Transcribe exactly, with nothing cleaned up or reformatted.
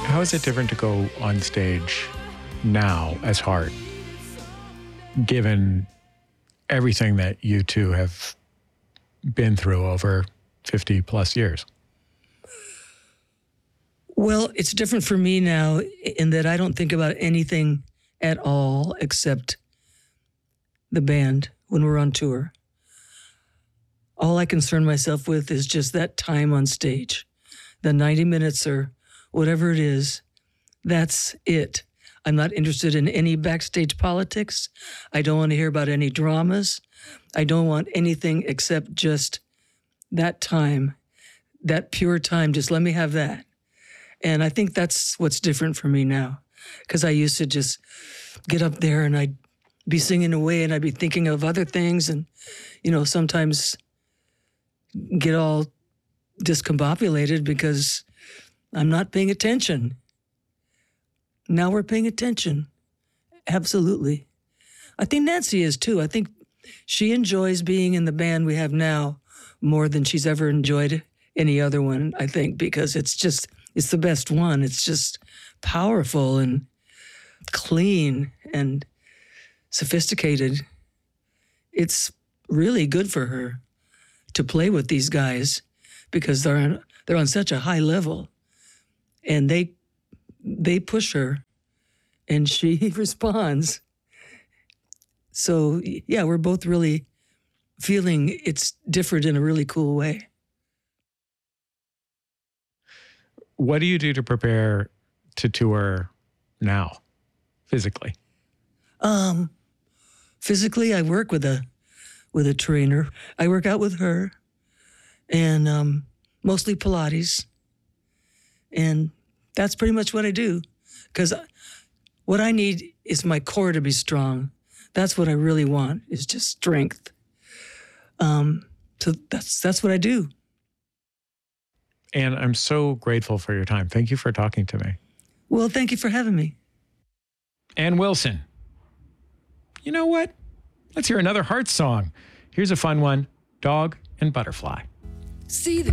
How is it different to go on stage now as Heart, given everything that you two have been through over fifty plus years? Well, it's different for me now in that I don't think about anything at all except the band when we're on tour. All I concern myself with is just that time on stage, the ninety minutes or whatever it is. That's it. I'm not interested in any backstage politics. I don't want to hear about any dramas. I don't want anything except just that time, that pure time. Just let me have that. And I think that's what's different for me now, because I used to just get up there and I'd be singing away and I'd be thinking of other things and, you know, sometimes get all discombobulated because I'm not paying attention. Now we're paying attention. Absolutely. I think Nancy is too. I think she enjoys being in the band we have now more than she's ever enjoyed any other one, I think, because it's just, it's the best one. It's just powerful and clean and sophisticated. It's really good for her to play with these guys because they're on, they're on such a high level, and they they push her and she responds. So yeah, we're both really feeling it's different in a really cool way. What do you do to prepare to tour now, physically? Um, physically, I work with a with a trainer. I work out with her, and um, mostly Pilates. And that's pretty much what I do, because what I need is my core to be strong. That's what I really want, is just strength. Um, so that's that's what I do. And I'm so grateful for your time. Thank you for talking to me. Well, thank you for having me. Ann Wilson. You know what? Let's hear another Heart song. Here's a fun one, Dog and Butterfly. See the